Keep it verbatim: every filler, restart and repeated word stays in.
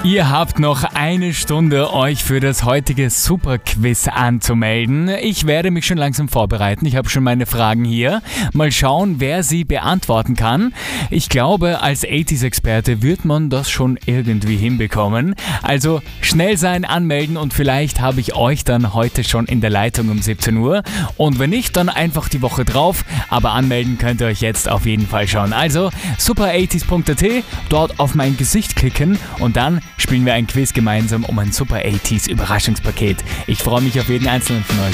Ihr habt noch eine Stunde, euch für das heutige Superquiz anzumelden. Ich werde mich schon langsam vorbereiten. Ich habe schon meine Fragen hier. Mal schauen, wer sie beantworten kann. Ich glaube, als achtziger-Experte wird man das schon irgendwie hinbekommen. Also schnell sein, anmelden und vielleicht habe ich euch dann heute schon in der Leitung um siebzehn Uhr. Und wenn nicht, dann einfach die Woche drauf. Aber anmelden könnt ihr euch jetzt auf jeden Fall schon. Also super achtzig punkt at, dort auf mein Gesicht klicken und dann spielen wir ein Quiz gemeinsam um ein Super achtzig Überraschungspaket. Ich freue mich auf jeden einzelnen von euch.